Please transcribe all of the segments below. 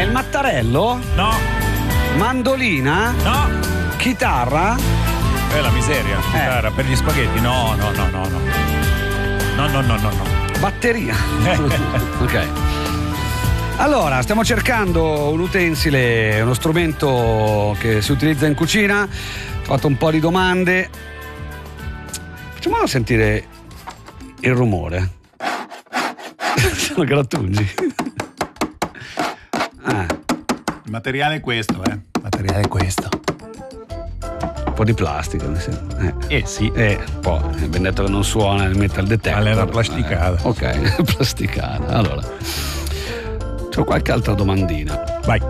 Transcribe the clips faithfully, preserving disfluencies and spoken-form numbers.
il mattarello? No. Mandolina? No. Chitarra? È la miseria. Chitarra per gli spaghetti? No, no, no, no, no. No, no, no, no, no. Batteria. Ok. Allora, stiamo cercando un utensile, uno strumento che si utilizza in cucina. Ho fatto un po' di domande. Facciamolo sentire il rumore. Sono grattugi. Ah. Il materiale è questo, eh. Il materiale è questo. Un po' di plastica. Eh, eh sì. Eh, un po'. Ben detto che non suona il metal detector. Ma è una plasticata. Eh, ok, plasticata. Allora, c'ho qualche altra domandina. Vai.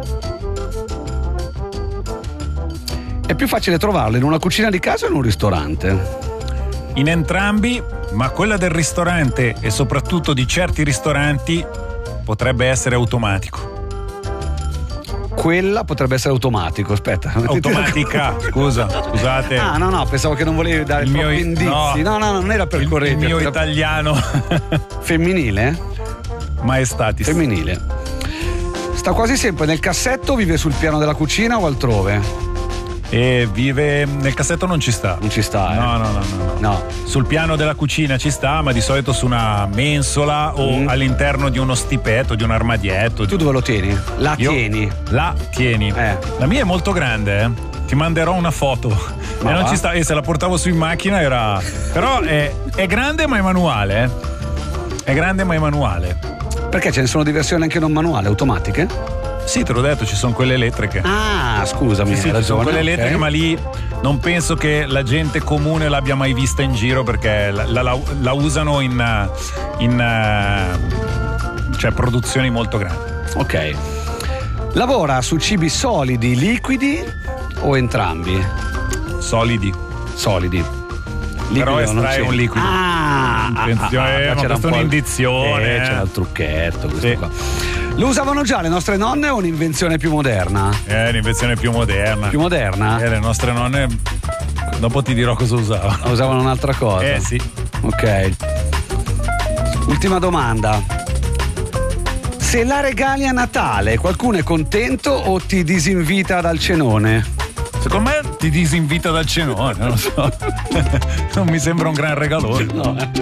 È più facile trovarlo in una cucina di casa o in un ristorante? In entrambi, ma quella del ristorante e soprattutto di certi ristoranti potrebbe essere automatico. Quella potrebbe essere automatico, aspetta. Automatica, scusa, scusate. Ah, no, no, pensavo che non volevi dare il troppi mio, indizi. No, no, no, non era per il, correggere. il mio era... italiano. Femminile? Maestatis. Femminile. Sta quasi sempre nel cassetto o vive sul piano della cucina o altrove? E vive nel cassetto, non ci sta. Non ci sta, eh? No, no, no, no, no. Sul piano della cucina ci sta, ma di solito su una mensola o mm. all'interno di uno stipetto, di un armadietto. Tu dove lo tieni? La Io tieni? La tieni. Eh. La mia è molto grande, eh. Ti manderò una foto. Ma e non va? ci sta. E se la portavo su in macchina era. Però è, è grande ma è manuale, eh. È grande ma è manuale. Perché ce ne sono di versioni anche non manuali, automatiche? Sì, te l'ho detto, ci sono quelle elettriche. Ah, scusami, sì, sì, ragione, ci sono quelle elettriche, okay. Ma lì non penso che la gente comune l'abbia mai vista in giro, perché la, la, la usano in, in cioè produzioni molto grandi. Ok. Lavora su cibi solidi, liquidi o entrambi? Solidi. Solidi. Liquido. Però estrae un liquido. Ah, Intenzione, ah, ah, ma questa è un'indizione. Eh, c'era il trucchetto, questo sì. qua. Lo usavano già le nostre nonne o un'invenzione più moderna? È un'invenzione più moderna. Più moderna? Eh, le nostre nonne, dopo ti dirò cosa usavano. Usavano un'altra cosa? Eh sì. Ok. Ultima domanda. Se la regali a Natale, qualcuno è contento o ti disinvita dal cenone? Secondo me ti disinvita dal cenone, non lo so. Non mi sembra un gran regalone. No, eh.